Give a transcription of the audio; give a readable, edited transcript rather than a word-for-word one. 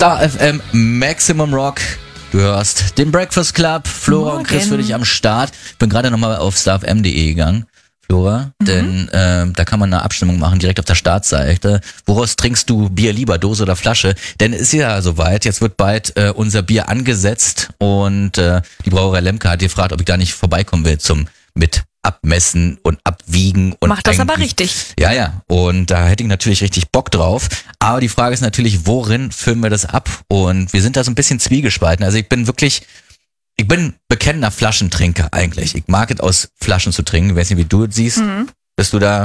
Star FM Maximum Rock. Du hörst den Breakfast Club. Flora und Chris für dich am Start. Ich bin gerade nochmal auf starfm.de gegangen, Flora, denn da kann man eine Abstimmung machen, direkt auf der Startseite. Woraus trinkst du Bier lieber, Dose oder Flasche? Denn es ist ja soweit, jetzt wird bald unser Bier angesetzt und die Brauerei Lemke hat gefragt, ob ich da nicht vorbeikommen will zum mit abmessen und abwiegen. Und macht das aber richtig. Ja. Und da hätte ich natürlich richtig Bock drauf. Aber die Frage ist natürlich, worin füllen wir das ab? Und wir sind da so ein bisschen zwiegespalten. Also ich bin bekennender Flaschentrinker eigentlich. Ich mag es, aus Flaschen zu trinken. Ich weiß nicht, wie du es siehst. Bist du da